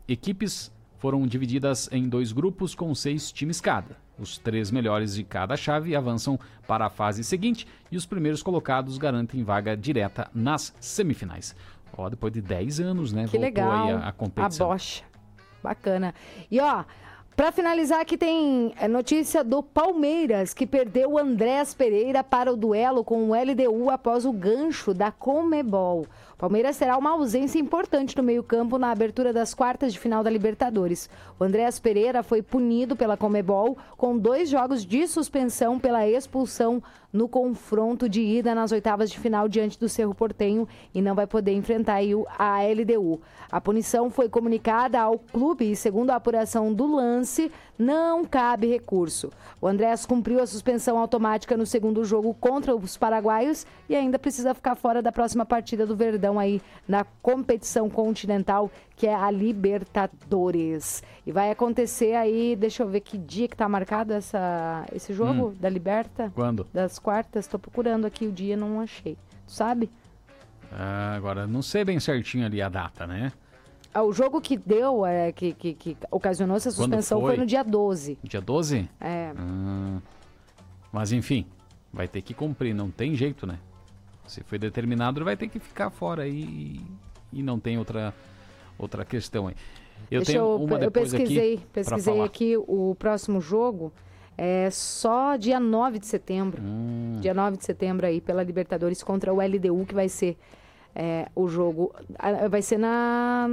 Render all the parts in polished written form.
equipes foram divididas em 2 grupos com 6 times cada. Os 3 melhores de cada chave avançam para a fase seguinte e os primeiros colocados garantem vaga direta nas semifinais. Depois de 10 anos, né? Que voltou legal, aí a competição. A bocha. Bacana. E para finalizar aqui tem notícia do Palmeiras, que perdeu o Andrés Pereira para o duelo com o LDU após o gancho da Conmebol. O Palmeiras terá uma ausência importante no meio-campo na abertura das quartas de final da Libertadores. O Andrés Pereira foi punido pela Conmebol com 2 jogos de suspensão pela expulsão no confronto de ida nas oitavas de final diante do Cerro Porteño e não vai poder enfrentar a LDU. A punição foi comunicada ao clube e, segundo a apuração do lance, não cabe recurso. O Andrés cumpriu a suspensão automática no segundo jogo contra os paraguaios e ainda precisa ficar fora da próxima partida do Verdão aí na competição continental, que é a Libertadores. E vai acontecer aí, deixa eu ver que dia que tá marcado esse jogo da Liberta. Quando? Das quartas, tô procurando aqui o dia, não achei. Tu sabe? Agora, não sei bem certinho ali a data, né? O jogo que deu, que ocasionou essa suspensão foi no dia 12. Dia 12? É. Mas enfim, vai ter que cumprir, não tem jeito, né? Se foi determinado, ele vai ter que ficar fora aí e não tem outra questão aí. Eu pesquisei aqui o próximo jogo. É só dia 9 de setembro. Dia 9 de setembro aí, pela Libertadores contra o LDU, que vai ser o jogo. Vai ser lá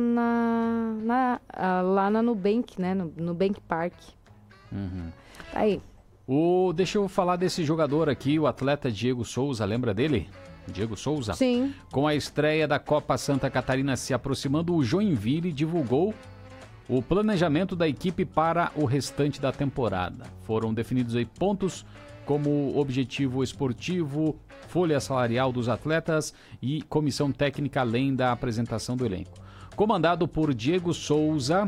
na Nubank, né? No Nubank Park. Tá aí. Deixa eu falar desse jogador aqui, o atleta Diego Souza, lembra dele? Diego Souza? Sim. Com a estreia da Copa Santa Catarina se aproximando, o Joinville divulgou o planejamento da equipe para o restante da temporada. Foram definidos aí pontos como objetivo esportivo, folha salarial dos atletas e comissão técnica, além da apresentação do elenco. Comandado por Diego Souza,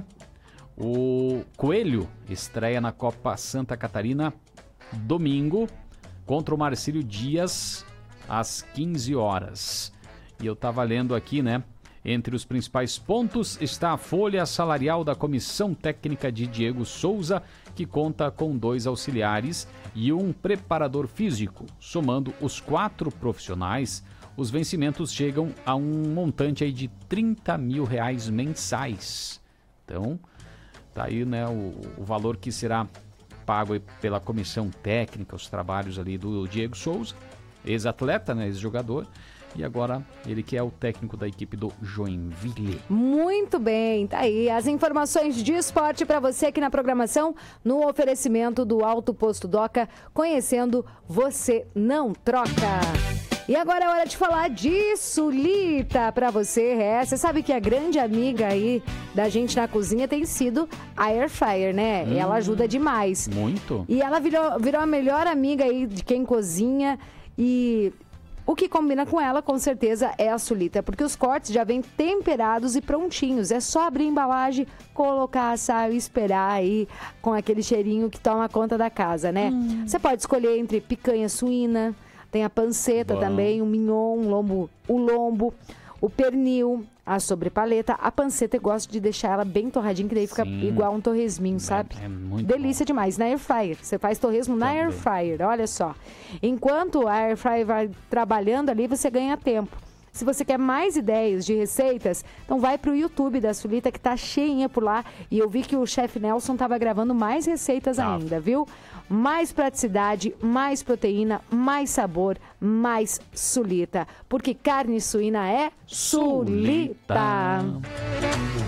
o Coelho estreia na Copa Santa Catarina domingo contra o Marcílio Dias às 15 horas. E eu tava lendo aqui, né? Entre os principais pontos está a folha salarial da comissão técnica de Diego Souza, que conta com 2 auxiliares e um preparador físico. Somando os 4 profissionais, os vencimentos chegam a um montante aí de R$30 mil mensais. Então, tá aí, né, o valor que será pago aí pela comissão técnica, os trabalhos ali do Diego Souza, ex-atleta, né, ex-jogador. E agora ele que é o técnico da equipe do Joinville. Muito bem, tá aí as informações de esporte para você aqui na programação, no oferecimento do Alto Posto Doca, conhecendo você não troca. E agora é hora de falar de Sulita para você. Você sabe que a grande amiga aí da gente na cozinha tem sido a Air Fryer, né? Ela ajuda demais. Muito. E ela virou a melhor amiga aí de quem cozinha e... O que combina com ela, com certeza, é a Sulita, porque os cortes já vêm temperados e prontinhos. É só abrir a embalagem, colocar, assar e esperar aí com aquele cheirinho que toma conta da casa, né? Você pode escolher entre picanha suína, tem a panceta também, o mignon, o lombo, o pernil, a sobrepaleta. A panceta eu gosto de deixar ela bem torradinha, que daí fica igual um torresminho, sabe? É muito delícia demais. Na Air Fryer. Você faz torresmo na Air Fryer, olha só. Enquanto a Air Fryer vai trabalhando ali, você ganha tempo. Se você quer mais ideias de receitas, então vai para o YouTube da Sulita, que tá cheinha por lá. E eu vi que o chefe Nelson tava gravando mais receitas ainda, viu? Mais praticidade, mais proteína, mais sabor, mais Sulita. Porque carne suína é Sulita.